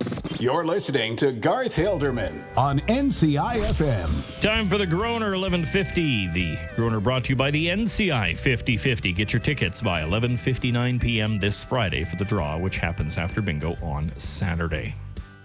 You're listening to Garth Hilderman on NCI-FM. Time for the Groner 1150. The Groner brought to you by the NCI 5050. Get your tickets by 11:59 p.m. this Friday for the draw, which happens after bingo on Saturday.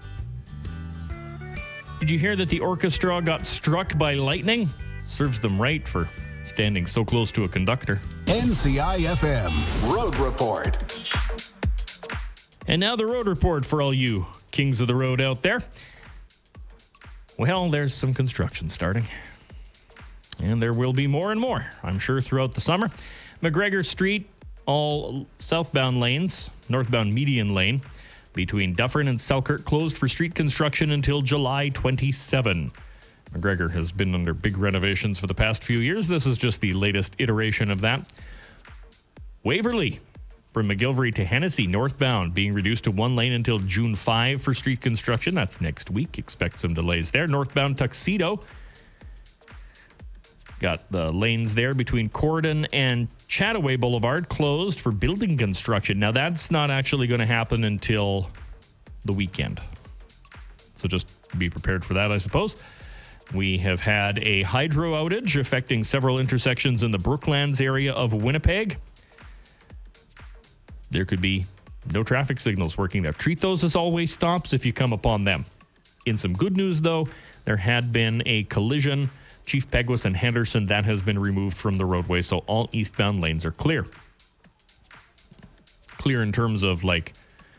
Did you hear that the orchestra got struck by lightning? Serves them right for standing so close to a conductor. NCI-FM Road Report. And now the road report for all you kings of the road out there. Well, there's some construction starting. And there will be more and more, I'm sure, throughout the summer. McGregor Street, all southbound lanes, northbound median lane, between Dufferin and Selkirk closed for street construction until July 27. McGregor has been under big renovations for the past few years. This is just the latest iteration of that. Waverley, from McGilvery to Hennessy, northbound, being reduced to one lane until June 5 for street construction. That's next week. Expect some delays there. Northbound Tuxedo, got the lanes there between Corydon and Chattaway Boulevard closed for building construction. Now, that's not actually going to happen until the weekend. So just be prepared for that, I suppose. We have had a hydro outage affecting several intersections in the Brooklands area of Winnipeg. There could be no traffic signals working there. Treat those as always stops if you come upon them. In some good news, though, there had been a collision. Chief Peguis and Henderson, that has been removed from the roadway, so all eastbound lanes are clear. Clear in terms of, like,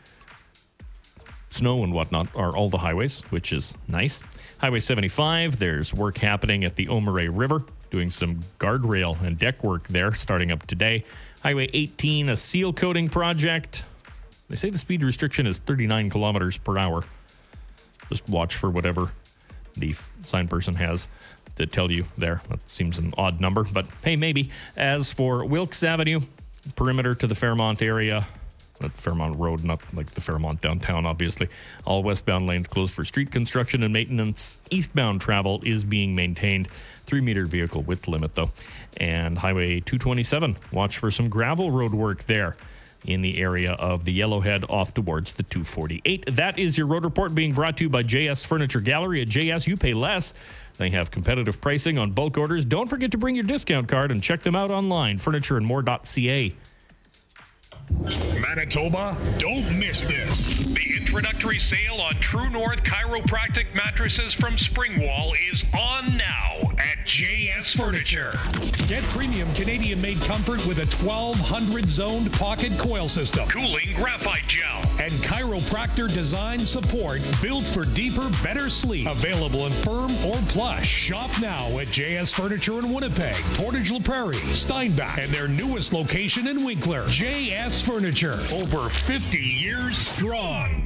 snow and whatnot are all the highways, which is nice. Highway 75, there's work happening at the Omeray River, doing some guardrail and deck work there starting up today. Highway 18, a seal coating project. They say the speed restriction is 39 kilometers per hour. Just watch for whatever the sign person has to tell you there. That seems an odd number, but hey, maybe. As for Wilkes Avenue, perimeter to the Fairmont area, not Fairmont Road, not like the Fairmont downtown, obviously. All westbound lanes closed for street construction and maintenance. Eastbound travel is being maintained. 3-meter vehicle width limit, though. And Highway 227, watch for some gravel road work there in the area of the Yellowhead off towards the 248. That is your road report being brought to you by JS Furniture Gallery. At JS, you pay less. They have competitive pricing on bulk orders. Don't forget to bring your discount card and check them out online, furnitureandmore.ca. Manitoba, don't miss this. The introductory sale on True North Chiropractic mattresses from Springwall is on now at JS Furniture. Get premium Canadian-made comfort with a 1200 zoned pocket coil system, Cooling graphite gel, and chiropractor design support built for deeper, better sleep. Available in firm or plush. Shop now at JS Furniture in Winnipeg, Portage La Prairie, Steinbach, and their newest location in Winkler. JS Furniture, over 50 years strong.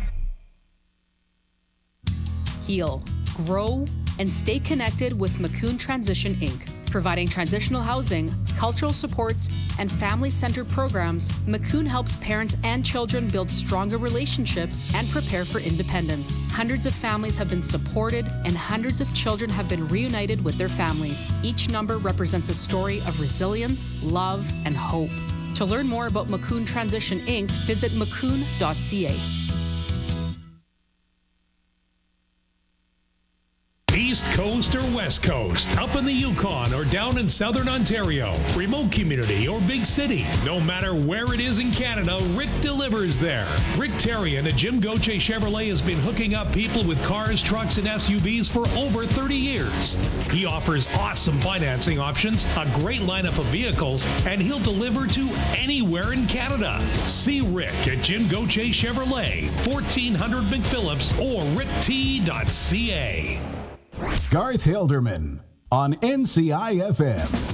Heal, grow, and stay connected with Macoun Transition Inc. Providing transitional housing, cultural supports, and family-centered programs, Macoun helps parents and children build stronger relationships and prepare for independence. Hundreds of families have been supported, and hundreds of children have been reunited with their families. Each number represents a story of resilience, love, and hope. To learn more about Macoun Transition Inc., visit macoun.ca. East Coast or West Coast, up in the Yukon or down in Southern Ontario, remote community or big city, no matter where it is in Canada, Rick delivers there. Rick Terrian at Jim Gauthier Chevrolet has been hooking up people with cars, trucks, and SUVs for over 30 years. He offers awesome financing options, a great lineup of vehicles, and he'll deliver to anywhere in Canada. See Rick at Jim Gauthier Chevrolet, 1400 McPhillips or rickt.ca. Garth Hilderman on NCI-FM.